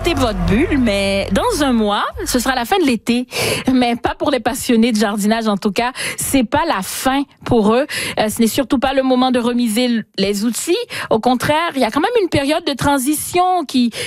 péter votre bulle, mais dans un mois, ce sera la fin de l'été. Mais pas pour les passionnés de jardinage, en tout cas. C'est pas la fin pour eux. Ce n'est surtout pas le moment de remiser les outils. Au contraire, il y a quand même une période de transition qui